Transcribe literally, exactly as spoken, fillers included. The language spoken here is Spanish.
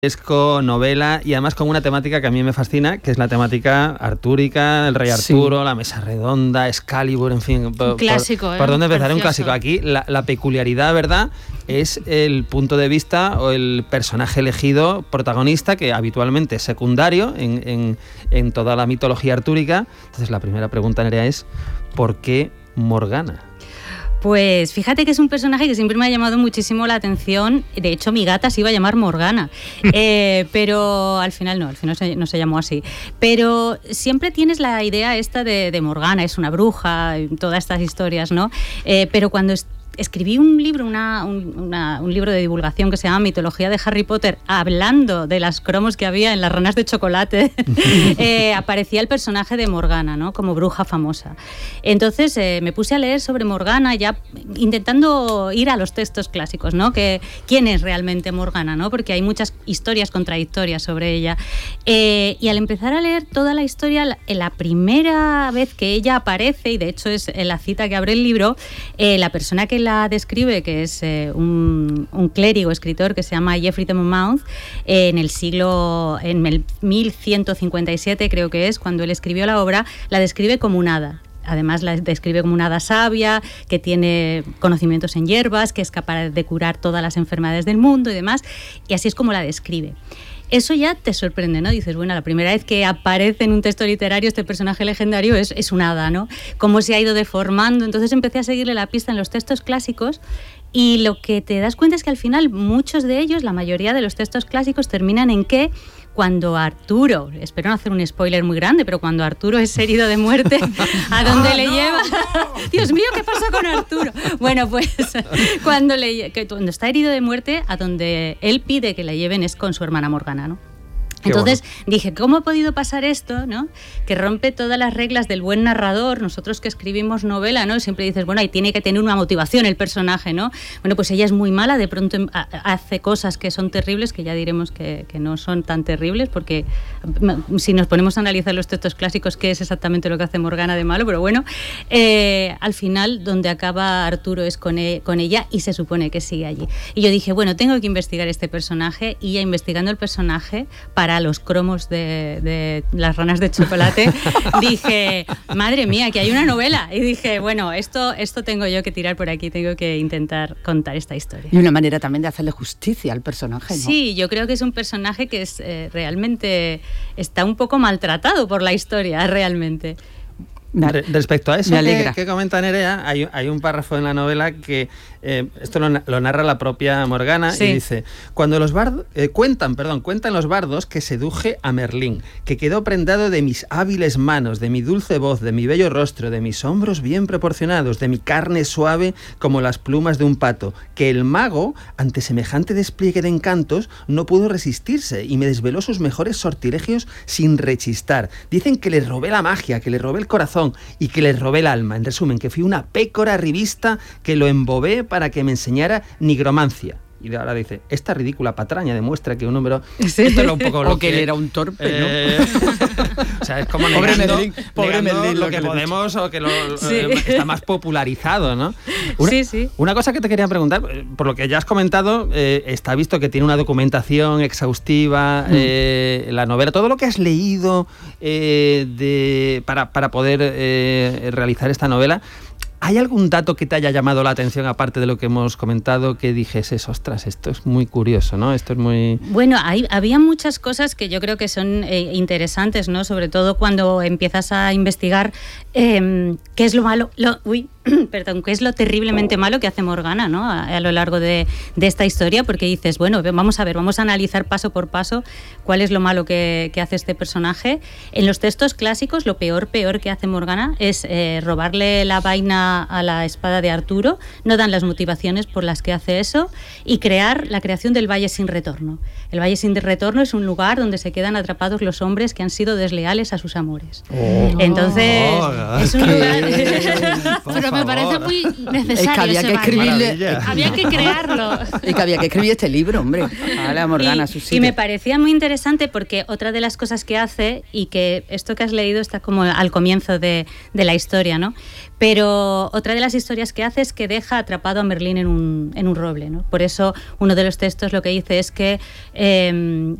novela y además con una temática que a mí me fascina, que es la temática artúrica, el rey Arturo, sí. La mesa redonda, Excalibur, en fin. Un clásico, por, ¿eh? ¿Por dónde empezar? Precioso. Un clásico. Aquí la, la peculiaridad, ¿verdad?, es el punto de vista o el personaje elegido protagonista, que habitualmente es secundario en, en, en toda la mitología artúrica. Entonces la primera pregunta, Nerea, es ¿por qué Morgana? Pues fíjate que es un personaje que siempre me ha llamado muchísimo la atención. De hecho, mi gata se iba a llamar Morgana, eh, pero al final no, al final no se, no se llamó así. Pero siempre tienes la idea esta de, de Morgana, es una bruja, todas estas historias, ¿no? Eh, pero cuando es, escribí un libro, una, un, una, un libro de divulgación que se llama Mitología de Harry Potter, hablando de las cromos que había en las ranas de chocolate, eh, aparecía el personaje de Morgana, ¿no?, como bruja famosa. Entonces eh, me puse a leer sobre Morgana, ya intentando ir a los textos clásicos, ¿no?, que quién es realmente Morgana, ¿no?, porque hay muchas historias contradictorias sobre ella. Eh, y al empezar a leer toda la historia, la, la primera vez que ella aparece, y de hecho es la cita que abre el libro, eh, la persona que la describe, que es eh, un, un clérigo escritor que se llama Geoffrey de Monmouth, eh, en el siglo, en el mil ciento cincuenta y siete creo que es, cuando él escribió la obra, la describe como un hada. Además la describe como una hada sabia, que tiene conocimientos en hierbas, que es capaz de curar todas las enfermedades del mundo y demás, y así es como la describe. Eso ya te sorprende, ¿no? Dices, bueno, la primera vez que aparece en un texto literario este personaje legendario es, es una hada, ¿no? Cómo se ha ido deformando. Entonces empecé a seguirle la pista en los textos clásicos y lo que te das cuenta es que al final muchos de ellos, la mayoría de los textos clásicos, terminan en que cuando Arturo, espero no hacer un spoiler muy grande, pero cuando Arturo es herido de muerte, ¿a dónde ah, le no, lleva? No. Dios mío, ¿qué pasa con Arturo? Bueno, pues cuando, le, que, cuando está herido de muerte, a donde él pide que le lleven es con su hermana Morgana, ¿no? Qué Entonces bueno. Dije, ¿cómo ha podido pasar esto, ¿no?, que rompe todas las reglas del buen narrador? Nosotros que escribimos novela, ¿no?, siempre dices, bueno, ahí tiene que tener una motivación el personaje, ¿no? Bueno, pues ella es muy mala, de pronto hace cosas que son terribles, que ya diremos que, que no son tan terribles, porque si nos ponemos a analizar los textos clásicos, ¿qué es exactamente lo que hace Morgana de malo? Pero bueno, eh, al final, donde acaba Arturo es con, e- con ella y se supone que sigue allí. Y yo dije, bueno, tengo que investigar este personaje, y ya investigando el personaje, para a los cromos de, de las ranas de chocolate, dije, madre mía, que hay una novela. Y dije, bueno, esto, esto tengo yo que tirar por aquí, tengo que intentar contar esta historia. Y una manera también de hacerle justicia al personaje, ¿no? Sí, yo creo que es un personaje que es, eh, realmente está un poco maltratado por la historia, realmente. Re- respecto a eso que, que comenta Nerea, hay, hay un párrafo en la novela que eh, esto lo, lo narra la propia Morgana, sí. Y dice, cuando los bardos eh, cuentan, perdón, cuentan los bardos que seduje a Merlín, que quedó prendado de mis hábiles manos, de mi dulce voz, de mi bello rostro, de mis hombros bien proporcionados, de mi carne suave como las plumas de un pato, que el mago, ante semejante despliegue de encantos, no pudo resistirse y me desveló sus mejores sortilegios sin rechistar. Dicen que le robé la magia, que le robé el corazón y que les robé el alma. En resumen, que fui una pécora revista que lo embobé para que me enseñara nigromancia. Y ahora dice, esta ridícula patraña demuestra que un número... Sí. Esto era un poco lo o que, que él era un torpe, eh, ¿no? O sea, es como pobre negando, Merlín, pobre negando Merlín, lo, lo que, que podemos o que lo, sí. eh, está más popularizado, ¿no? Una, sí, sí. Una cosa que te quería preguntar, por lo que ya has comentado, eh, está visto que tiene una documentación exhaustiva, mm. eh, la novela, todo lo que has leído eh, de, para, para poder eh, realizar esta novela. ¿Hay algún dato que te haya llamado la atención, aparte de lo que hemos comentado, que dijes, ostras, esto es muy curioso, ¿no? Esto es muy... Bueno, hay, había muchas cosas que yo creo que son eh, interesantes, ¿no? Sobre todo cuando empiezas a investigar eh, qué es lo malo... Lo, uy, perdón, qué es lo terriblemente malo que hace Morgana, ¿no?, a, a lo largo de, de esta historia, porque dices, bueno, vamos a ver, vamos a analizar paso por paso cuál es lo malo que, que hace este personaje. En los textos clásicos, lo peor, peor que hace Morgana es eh, robarle la vaina a la espada de Arturo, no dan las motivaciones por las que hace eso, y crear la creación del Valle sin Retorno. El Valle sin Retorno es un lugar donde se quedan atrapados los hombres que han sido desleales a sus amores. Oh. Entonces, oh, es un lugar... pero me parece muy necesario. Es que había que escribirle, había que crearlo. Es que había que escribir este libro, hombre. A la Morgana, y, su sitio. y me parecía muy interesante porque otra de las cosas que hace, y que esto que has leído está como al comienzo de, de la historia, ¿no? Pero otra de las historias que hace es que deja atrapado a Merlín en un, en un roble, ¿no? Por eso uno de los textos lo que dice es que eh,